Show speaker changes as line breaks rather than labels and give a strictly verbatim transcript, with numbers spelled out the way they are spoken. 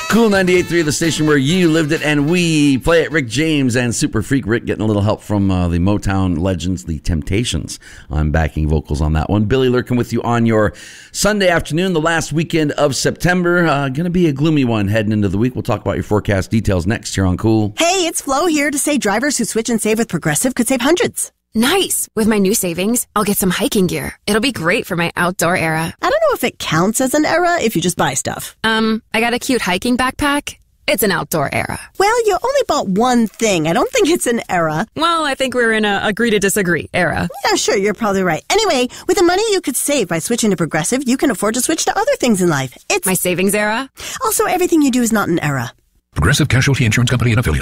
Cool ninety-eight point three, the station where you lived it, and we play it. Rick James and Super Freak Rick getting a little help from uh, the Motown legends, the Temptations, on backing vocals on that one. Billy Lurkin with you on your Sunday afternoon, the last weekend of September. Uh, going to be a gloomy one heading into the week. We'll talk about your forecast details next here on Cool.
Hey, it's Flo here to say drivers who switch and save with Progressive could save hundreds.
Nice! With my new savings, I'll get some hiking gear. It'll be great for my outdoor era.
I don't know if it counts as an era if you just buy stuff.
Um, I got a cute hiking backpack. It's an outdoor era.
Well, you only bought one thing. I don't think it's an era.
Well, I think we're in a agree to disagree era.
Yeah, sure, you're probably right. Anyway, with the money you could save by switching to Progressive, you can afford to switch to other things in life. It's
my savings era.
Also, everything you do is not an era.
Progressive Casualty Insurance Company and Affiliates.